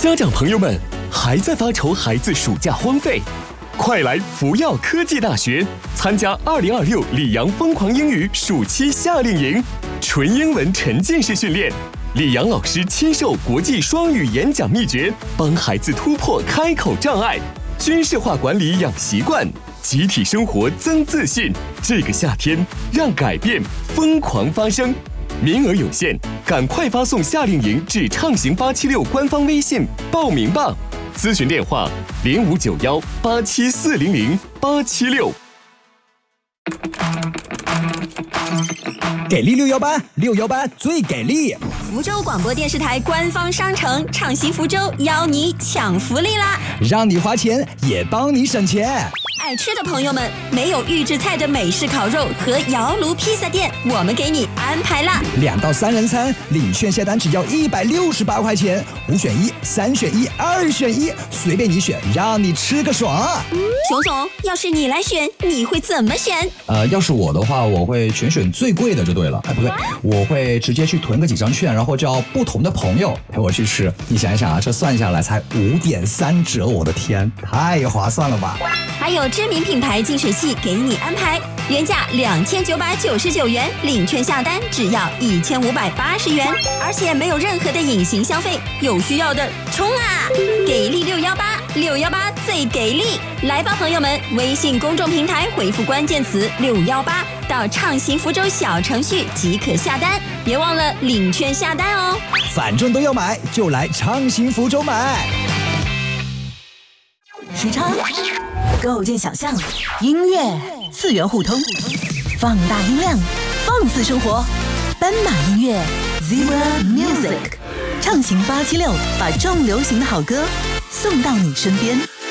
家长朋友们，还在发愁孩子暑假荒废？快来福耀科技大学参加2026里昂疯狂英语暑期夏令营，纯英文沉浸式训练，李阳老师亲授国际双语演讲秘诀，帮孩子突破开口障碍，军事化管理养习惯，集体生活增自信。这个夏天，让改变疯狂发生。名额有限，赶快发送夏令营至畅行876官方微信报名吧。咨询电话059187400876。 给力618最给力！ 福州广播电视台官方商城畅行福州邀你抢福利啦！ 让你花钱也帮你省钱。 爱吃的朋友们，没有预制菜的美式烤肉和窑炉披萨店，我们给你安排啦 ！2到3人餐，领券下单只要168块钱，5选1、3选1、2选1，随便你选，让你吃个爽。 熊总，要是你来选，你会怎么选？ 要是我的话，我会全选最贵的就对了。不对，我会直接去囤个几张券，然后叫不同的朋友陪我去吃。你想一想啊，这算下来才5.3折，我的天，太划算了吧！ 还有知名品牌净水器给你安排，原价2999元，领券下单只要1580元，而且没有任何的隐形消费，有需要的冲啊！给力618最给力！来吧，朋友们，微信公众平台回复关键词618到畅行福州小程序即可下单，别忘了领券下单哦。 反正都要买，就来畅行福州买。 时差构建想象，音乐次元互通，放大音量，放肆生活。斑马音乐 Zebra Music 畅行876，把重流行的好歌送到你身边。